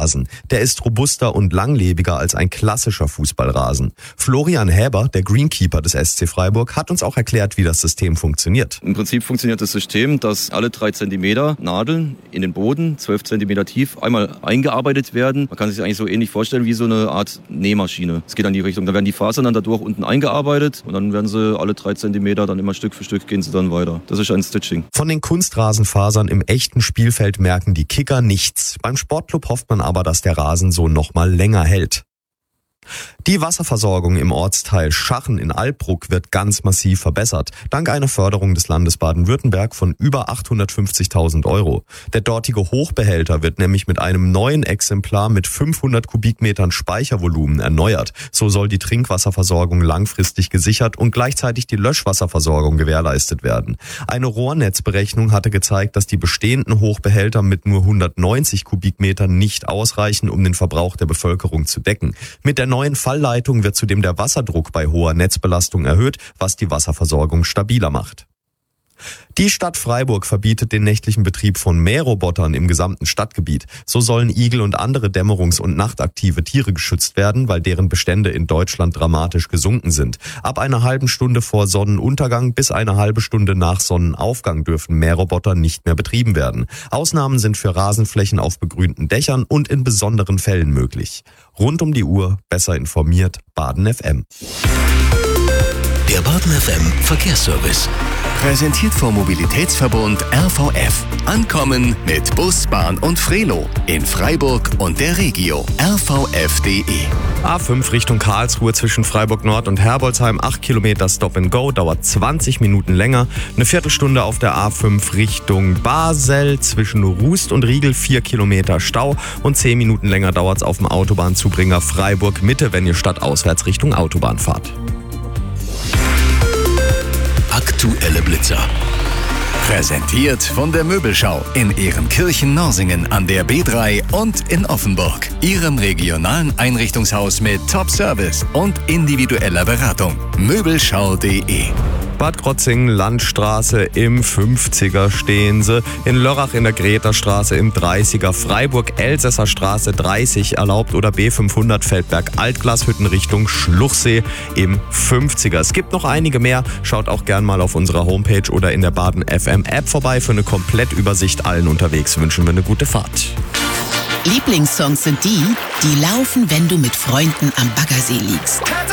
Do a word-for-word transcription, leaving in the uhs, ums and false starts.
Kunstrasen. Der ist robuster und langlebiger als ein klassischer Fußballrasen. Florian Häber, der Greenkeeper des S C Freiburg, hat uns auch erklärt, wie das System funktioniert. Im Prinzip funktioniert das System, dass alle drei Zentimeter Nadeln in den Boden, zwölf Zentimeter tief, einmal eingearbeitet werden. Man kann sich eigentlich so ähnlich vorstellen wie so eine Art Nähmaschine. Es geht in die Richtung. Da werden die Fasern dann dadurch unten eingearbeitet und dann werden sie alle drei Zentimeter, dann immer Stück für Stück gehen sie dann weiter. Das ist ein Stitching. Von den Kunstrasenfasern im echten Spielfeld merken die Kicker nichts. Beim Sportclub hofft man aber, dass der Rasen so noch mal länger hält. Die Wasserversorgung im Ortsteil Schachen in Albruck wird ganz massiv verbessert, dank einer Förderung des Landes Baden-Württemberg von über achthundertfünfzigtausend Euro. Der dortige Hochbehälter wird nämlich mit einem neuen Exemplar mit fünfhundert Kubikmetern Speichervolumen erneuert. So soll die Trinkwasserversorgung langfristig gesichert und gleichzeitig die Löschwasserversorgung gewährleistet werden. Eine Rohrnetzberechnung hatte gezeigt, dass die bestehenden Hochbehälter mit nur hundertneunzig Kubikmetern nicht ausreichen, um den Verbrauch der Bevölkerung zu decken. Mit der neuen Fallleitung wird zudem der Wasserdruck bei hoher Netzbelastung erhöht, was die Wasserversorgung stabiler macht. Die Stadt Freiburg verbietet den nächtlichen Betrieb von Mährobotern im gesamten Stadtgebiet. So sollen Igel und andere dämmerungs- und nachtaktive Tiere geschützt werden, weil deren Bestände in Deutschland dramatisch gesunken sind. Ab einer halben Stunde vor Sonnenuntergang bis eine halbe Stunde nach Sonnenaufgang dürfen Mähroboter nicht mehr betrieben werden. Ausnahmen sind für Rasenflächen auf begrünten Dächern und in besonderen Fällen möglich. Rund um die Uhr besser informiert, Baden F M. Der Baden F M Verkehrsservice. Präsentiert vom Mobilitätsverbund R V F. Ankommen mit Bus, Bahn und Frelo. In Freiburg und der Regio. R V F punkt de. A fünf Richtung Karlsruhe zwischen Freiburg Nord und Herbolzheim. acht Kilometer Stop and Go, dauert zwanzig Minuten länger. Eine Viertelstunde auf der A fünf Richtung Basel zwischen Rust und Riegel. vier Kilometer Stau. Und zehn Minuten länger dauert es auf dem Autobahnzubringer Freiburg Mitte, wenn ihr stadtauswärts Richtung Autobahn fahrt. Aktuelle Blitzer. Präsentiert von der Möbelschau in Ehrenkirchen-Norsingen an der B drei und in Offenburg. Ihrem regionalen Einrichtungshaus mit Top-Service und individueller Beratung. Möbelschau punkt de. Bad Krotzingen, Landstraße im fünfziger stehen sie. In Lörrach in der Greta-Straße im dreißiger. Freiburg, Elsässer Straße dreißig erlaubt oder B fünfhundert Feldberg Altglashütten Richtung Schluchsee im fünfziger. Es gibt noch einige mehr. Schaut auch gern mal auf unserer Homepage oder in der Baden F M App vorbei für eine Komplettübersicht. Allen unterwegs wünschen wir eine gute Fahrt. Lieblingssongs sind die, die laufen, wenn du mit Freunden am Baggersee liegst.